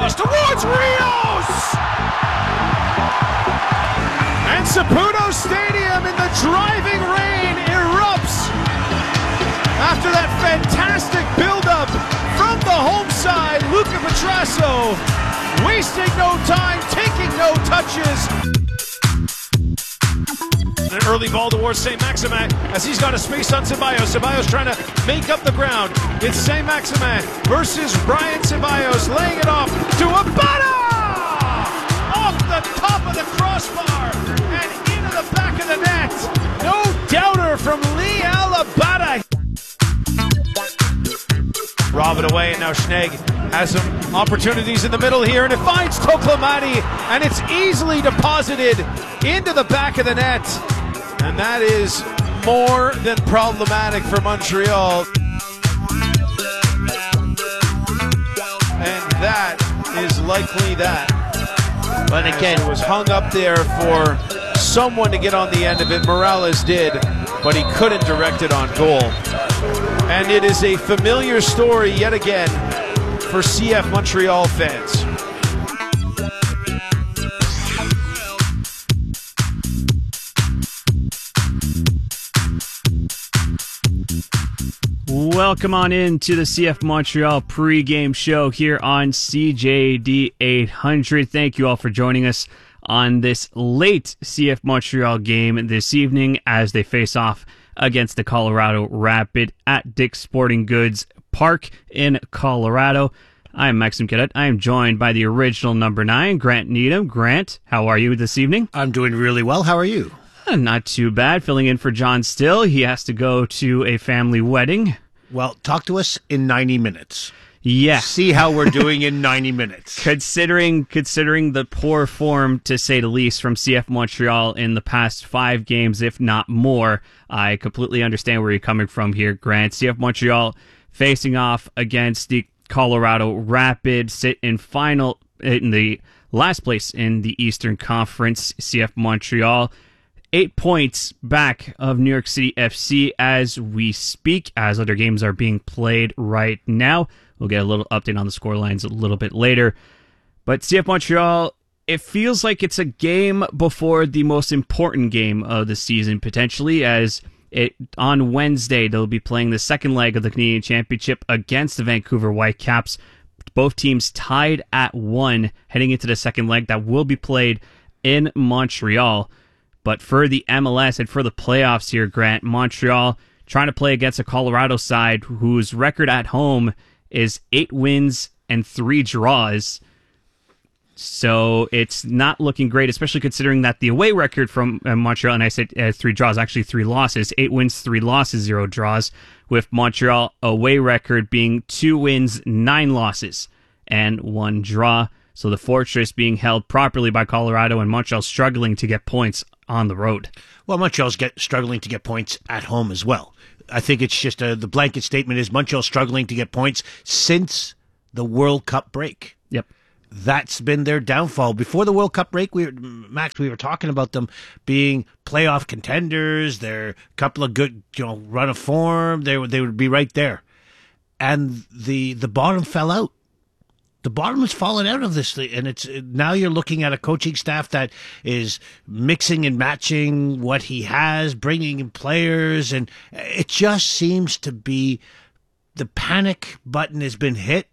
cross towards Rios! And Saputo Stadium in the driving rain erupts after that fantastic build-up from the home side. Luca Petrasso wasting no time, taking no touches. An early ball towards St. Maximin as he's got a space on Ceballos. Ceballos trying to make up the ground. It's St. Maximin versus Brian Ceballos, laying it off to Abada! Off the top of the crossbar and into the back of the net. No doubter from Liel Abada. Rob it away, and now Schnegg has some opportunities in the middle here, and it finds Toklamati, and it's easily deposited into the back of the net. And that is more than problematic for Montreal. And that is likely that. But again, it was hung up there for someone to get on the end of it. Morales did, but he couldn't direct it on goal. And it is a familiar story yet again for CF Montreal fans. Welcome on in to the CF Montreal pregame show here on CJD 800. Thank you all for joining us on this late CF Montreal game this evening as they face off against the Colorado Rapid at Dick's Sporting Goods Park in Colorado. I'm Maxim Cadet. I am joined by the original number 9, Grant Needham. Grant, how are you this evening? I'm doing really well. How are you? Not too bad. Filling in for John Still. He has to go to a family wedding. Well, talk to us in 90 minutes. Yeah. See how we're doing in 90 minutes. Considering the poor form, to say the least, from CF Montreal in the past 5 games, if not more, I completely understand where you're coming from here, Grant. CF Montreal facing off against the Colorado Rapid, sit in the last place in the Eastern Conference. CF Montreal 8 points back of New York City FC as we speak, as other games are being played right now. We'll get a little update on the scorelines a little bit later. But CF Montreal, it feels like it's a game before the most important game of the season, potentially, as on Wednesday they'll be playing the second leg of the Canadian Championship against the Vancouver Whitecaps. Both teams tied at 1 heading into the second leg that will be played in Montreal. But for the MLS and for the playoffs here, Grant, Montreal trying to play against a Colorado side whose record at home is 8 wins and 3 draws. So it's not looking great, especially considering that the away record from Montreal, and I said 3 draws, actually 3 losses, 8 wins, 3 losses, 0 draws, with Montreal away record being 2 wins, 9 losses, and 1 draw. So the fortress being held properly by Colorado, and Montreal struggling to get points on the road. Well, Montreal's struggling to get points at home as well. I think it's just the blanket statement is Montreal struggling to get points since the World Cup break. Yep. That's been their downfall. Before the World Cup break, we were talking about them being playoff contenders. They're a couple of good, run of form. They would be right there. And the bottom fell out. The bottom has fallen out of this, and it's now you're looking at a coaching staff that is mixing and matching what he has, bringing in players, and it just seems to be the panic button has been hit,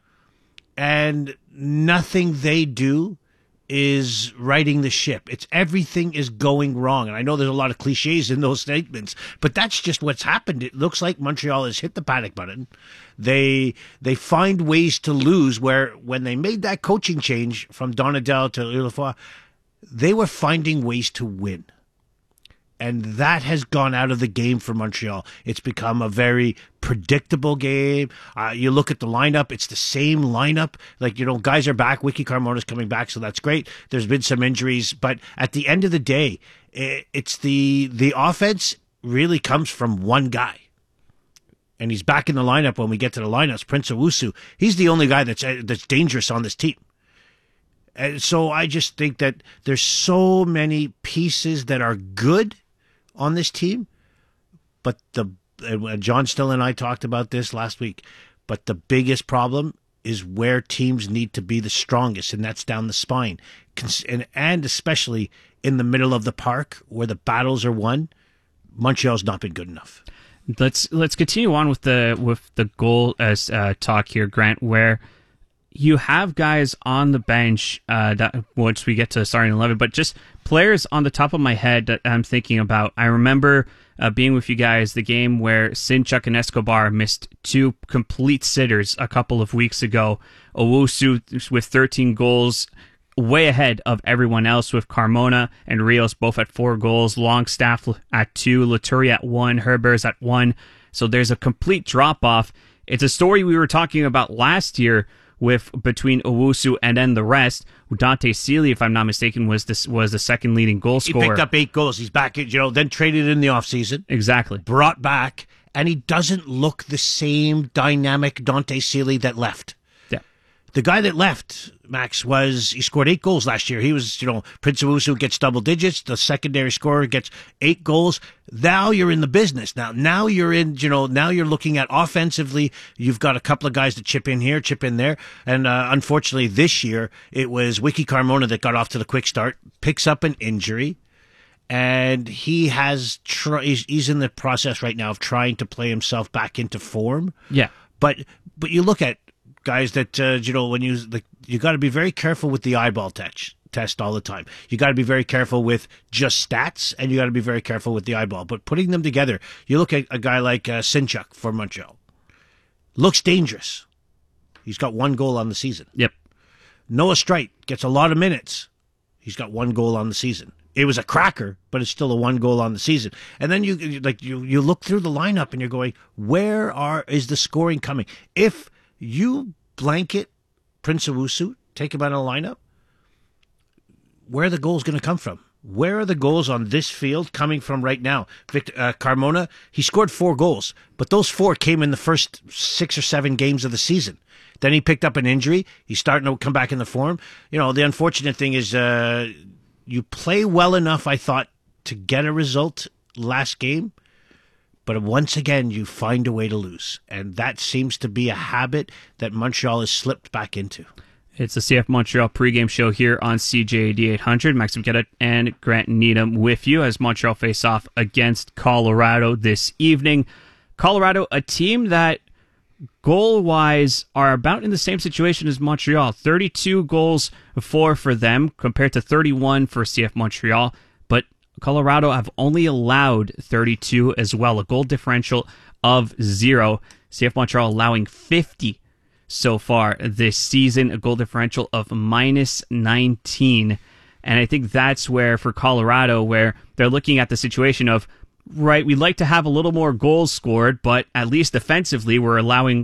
and nothing they do is righting the ship. It's everything is going wrong. And I know there's a lot of cliches in those statements, but that's just what's happened. It looks like Montreal has hit the panic button. They find ways to lose, where when they made that coaching change from Donadel to Ulafoy, they were finding ways to win. And that has gone out of the game for Montreal. It's become a very predictable game. You look at the lineup, it's the same lineup. Guys are back. Wiki Carmona's coming back, so that's great. There's been some injuries, but at the end of the day, it's the offense really comes from one guy. And he's back in the lineup when we get to the lineups. Prince Owusu, he's the only guy that's dangerous on this team. And so I just think that there's so many pieces that are good on this team, but John Still and I talked about this last week, but the biggest problem is where teams need to be the strongest, and that's down the spine. And especially in the middle of the park where the battles are won, Montreal's not been good enough. Let's continue on with the goal as talk here, Grant, where you have guys on the bench that once we get to starting 11, but just players on the top of my head that I'm thinking about. I remember being with you guys the game where Sinchuk and Escobar missed 2 complete sitters a couple of weeks ago. Owusu with 13 goals, way ahead of everyone else, with Carmona and Rios both at 4 goals, Longstaff at 2, Laturi at 1, Herbers at 1. So there's a complete drop-off. It's a story we were talking about last year with between Owusu and then the rest. Dante Sealy, if I'm not mistaken, was the second leading goal scorer. He picked up 8 goals. He's back, then traded in the offseason. Exactly. Brought back, and he doesn't look the same dynamic Dante Sealy that left. Yeah. The guy that left, Max, he scored 8 goals last year. He was, Prince Owusu gets double digits. The secondary scorer gets 8 goals. Now you're in the business. Now you're in, now you're looking at offensively. You've got a couple of guys to chip in here, chip in there. And unfortunately this year, it was Wiki Carmona that got off to the quick start, picks up an injury. And he he's in the process right now of trying to play himself back into form. Yeah. But you look at guys that, when you got to be very careful with the eyeball test all the time. You got to be very careful with just stats, and you got to be very careful with the eyeball. But putting them together, you look at a guy like Sinchuk for Montreal. Looks dangerous. He's got 1 goal on the season. Yep. Noah Streit gets a lot of minutes. He's got 1 goal on the season. It was a cracker, but it's still a 1 goal on the season. And then you look through the lineup and you're going, is the scoring coming? If you blanket Prince Owusu, take him out of the lineup, where are the goals going to come from? Where are the goals on this field coming from right now? Victor Carmona, he scored 4 goals, but those 4 came in the first 6 or 7 games of the season. Then he picked up an injury. He's starting to come back in the form. The unfortunate thing is you play well enough, I thought, to get a result last game. But once again, you find a way to lose. And that seems to be a habit that Montreal has slipped back into. It's the CF Montreal pregame show here on CJAD 800. Maxim Guetta and Grant Needham with you as Montreal face off against Colorado this evening. Colorado, a team that goal-wise are about in the same situation as Montreal. 32 goals for them compared to 31 for CF Montreal. But Colorado have only allowed 32 as well, a goal differential of 0. CF Montreal allowing 50 so far this season, a goal differential of -19. And I think that's where, for Colorado, where they're looking at the situation of, right, we'd like to have a little more goals scored, but at least defensively we're allowing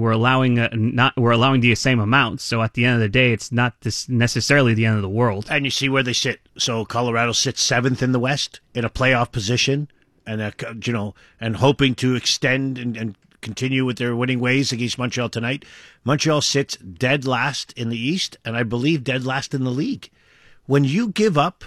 the same amount. So at the end of the day, it's not necessarily the end of the world. And you see where they sit. So Colorado sits 7th in the West in a playoff position, and and hoping to extend and continue with their winning ways against Montreal tonight. Montreal sits dead last in the East, and I believe dead last in the league. When you give up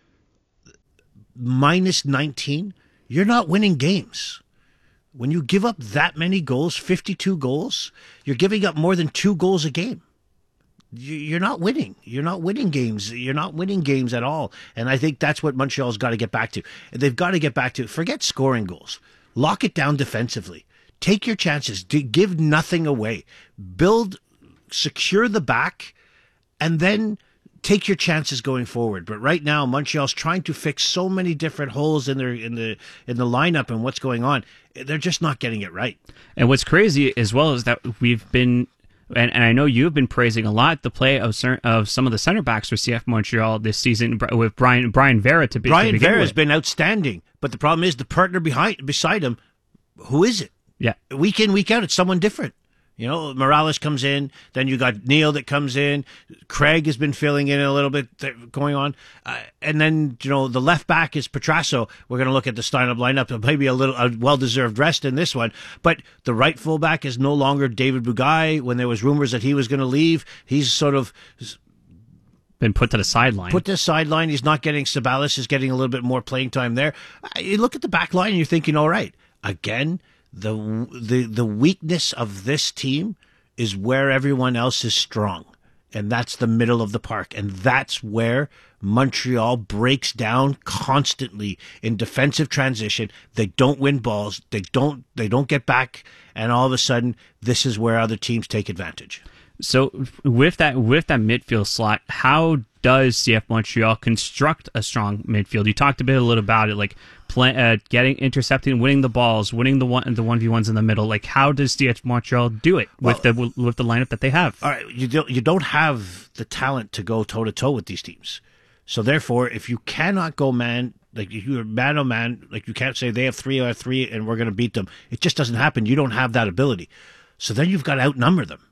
-19, you're not winning games. When you give up that many goals, 52 goals, you're giving up more than 2 goals a game. You're not winning. You're not winning games. You're not winning games at all. And I think that's what Montreal's got to get back to. They've got to get back to, forget scoring goals. Lock it down defensively. Take your chances. Give nothing away. Secure the back, and then take your chances going forward. But right now, Montreal's trying to fix so many different holes in the lineup and what's going on. They're just not getting it right. And what's crazy as well is that we've been, and I know you've been praising a lot the play of some of the center backs for CF Montreal this season with Brian Vera to be. Brian Vera has been outstanding, but the problem is the partner beside him. Who is it? Yeah, week in, week out, it's someone different. Morales comes in, then you got Neil that comes in. Craig has been filling in a little bit going on. And then, the left back is Petrasso. We're going to look at the startup lineup. Maybe a well-deserved rest in this one. But the right fullback is no longer David Bugay. When there was rumors that he was going to leave, he's sort of been put to the sideline. He's not getting, Sabalas is getting a little bit more playing time there. You look at the back line and you're thinking, all right, again, the weakness of this team is where everyone else is strong. And that's the middle of the park. And that's where Montreal breaks down constantly in defensive transition. They don't win balls. They don't get back. And all of a sudden, this is where other teams take advantage. So with that midfield slot, how does CF Montreal construct a strong midfield? You talked a little about it, like getting intercepting, winning the balls, winning the 1v1s in the middle. Like, how does CF Montreal do it with the lineup that they have? All right, you don't have the talent to go toe to toe with these teams. So therefore, if you cannot go man, like if you're man on man, like you can't say they have 3-on-3 and we're going to beat them. It just doesn't happen. You don't have that ability. So then you've got to outnumber them.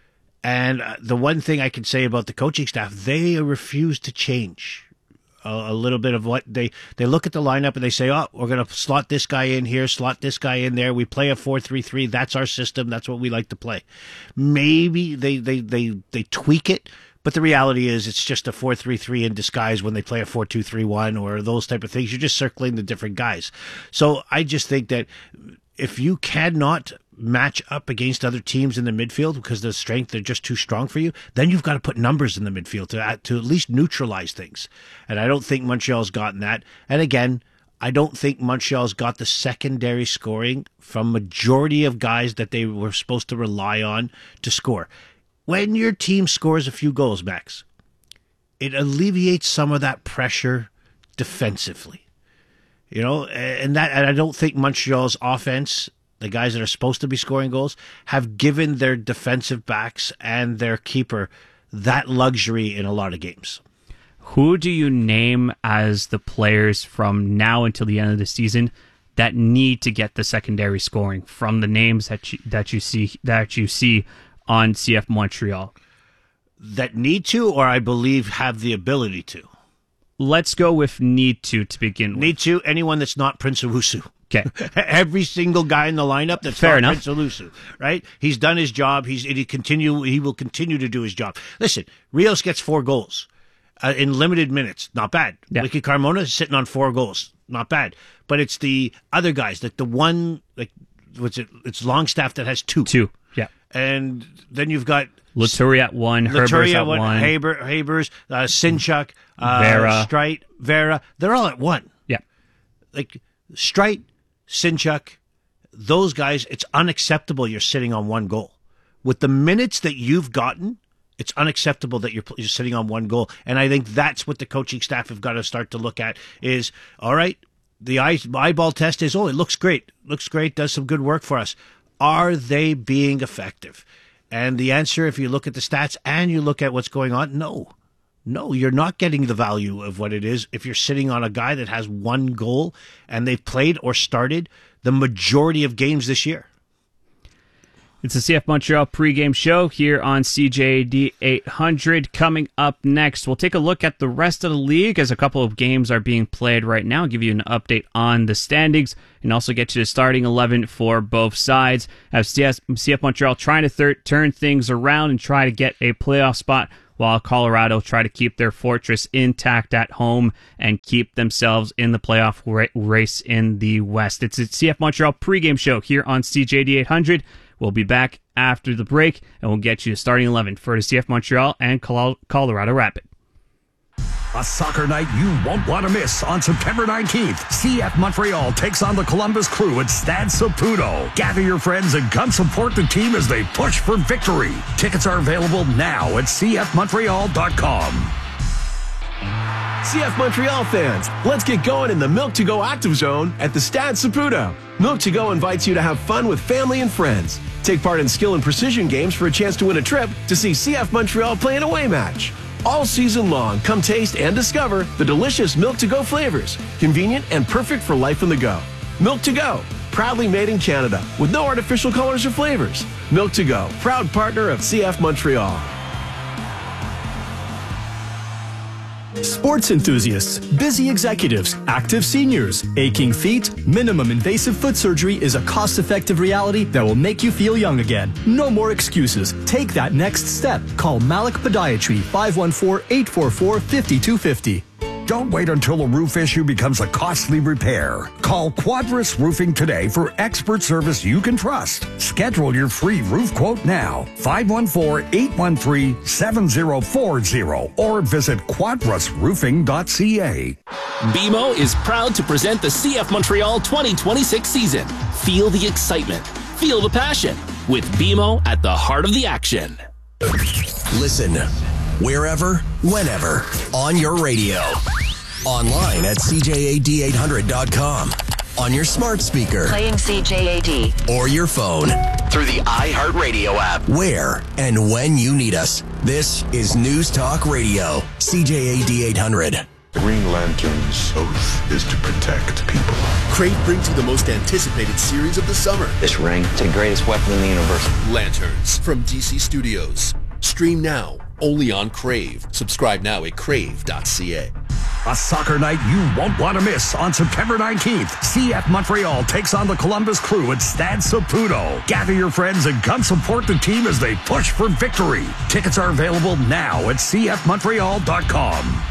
And the one thing I can say about the coaching staff, they refuse to change a little bit of what they look at the lineup and they say, oh, we're going to slot this guy in here, slot this guy in there. We play a 4-3-3. That's our system. That's what we like to play. Maybe they tweak it, but the reality is it's just a 4-3-3 in disguise when they play a 4-2-3-1 or those type of things. You're just circling the different guys. So I just think that if you cannot match up against other teams in the midfield because the strength, they're just too strong for you, then you've got to put numbers in the midfield to at least neutralize things. And I don't think Montreal's gotten that. And again, I don't think Montreal's got the secondary scoring from majority of guys that they were supposed to rely on to score. When your team scores a few goals, Max, it alleviates some of that pressure defensively. You know, and I don't think Montreal's offense, the guys that are supposed to be scoring goals, have given their defensive backs and their keeper that luxury in a lot of games. Who do you name as the players from now until the end of the season that need to get the secondary scoring from the names that you see on CF Montreal? That need to, or I believe have the ability to? Let's go with need to begin with. Need to, anyone that's not Prince Owusu. Okay. Every single guy in the lineup that's Fair not enough. Prince Owusu, right? He's done his job. He will continue to do his job. Listen, Rios gets 4 goals in limited minutes. Not bad. Yeah. Ricky Carmona is sitting on 4 goals. Not bad. But it's the other guys, like the one, like, it's Longstaff that has 2. 2, yeah. And then you've got Laturi at 1, Herbers at 1. Habers, Sinchuk, Vera. Streit, Vera. They're all at 1. Yeah. Like Streit, Sinchuk, those guys, it's unacceptable you're sitting on 1 goal. With the minutes that you've gotten, it's unacceptable that you're sitting on 1 goal. And I think that's what the coaching staff have got to start to look at is, all right, the eyeball test is, it looks great. Looks great, does some good work for us. Are they being effective? And the answer, if you look at the stats and you look at what's going on, no. No, you're not getting the value of what it is if you're sitting on a guy that has 1 goal and they've played or started the majority of games this year. It's the CF Montreal pregame show here on CJD 800. Coming up next, we'll take a look at the rest of the league as a couple of games are being played right now. I'll give you an update on the standings and also get you the starting 11 for both sides. Have CF Montreal trying to turn things around and try to get a playoff spot, while Colorado try to keep their fortress intact at home and keep themselves in the playoff race in the West. It's a CF Montreal pregame show here on CJD 800. We'll be back after the break, and we'll get you the starting 11 for the CF Montreal and Colorado Rapid. A soccer night you won't want to miss on September 19th. CF Montreal takes on the Columbus Crew at Stade Saputo. Gather your friends and come support the team as they push for victory. Tickets are available now at cfmontreal.com. CF Montreal fans, let's get going in the Milk to Go Active Zone at the Stade Saputo. Milk to Go invites you to have fun with family and friends. Take part in skill and precision games for a chance to win a trip to see CF Montreal play an away match. All season long, come taste and discover the delicious Milk to Go flavors, convenient and perfect for life on the go. Milk to Go, proudly made in Canada with no artificial colors or flavors. Milk to Go, proud partner of CF Montreal. Sports enthusiasts, busy executives, active seniors, aching feet, minimum invasive foot surgery is a cost-effective reality that will make you feel young again. No more excuses. Take that next step. Call Malik Podiatry 514-844-5250. Don't wait until a roof issue becomes a costly repair. Call Quadris Roofing today for expert service you can trust. Schedule your free roof quote now. 514-813-7040 or visit quadrisroofing.ca. BMO is proud to present the CF Montreal 2026 season. Feel the excitement. Feel the passion. With BMO at the heart of the action. Listen, wherever, whenever, on your radio. Online at CJAD800.com. On your smart speaker. Playing CJAD. Or your phone. Through the iHeartRadio app. Where and when you need us. This is News Talk Radio. CJAD 800. Green Lantern's oath is to protect people. Crave brings you the most anticipated series of the summer. This ring, it's the greatest weapon in the universe. Lanterns from DC Studios. Stream now, only on Crave. Subscribe now at crave.ca. A soccer night you won't want to miss on September 19th. CF Montreal takes on the Columbus Crew at Stade Saputo. Gather your friends and come support the team as they push for victory. Tickets are available now at cfmontreal.com.